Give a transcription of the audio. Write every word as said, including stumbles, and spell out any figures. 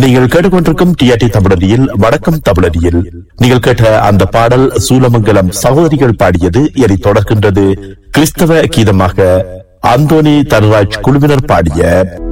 நீங்கள் கேட்டுக்கொண்டிருக்கும் டிஆர்டி தமிழடியில் வடக்கம் தமிழடியில் நீங்கள் கேட்ட அந்த பாடல் சூலமங்கலம் சகோதரிகள் பாடியது. என தொடர்கின்றது கிறிஸ்தவ கீதமாக அந்தோனி தனராஜ் குழுவினர் பாடிய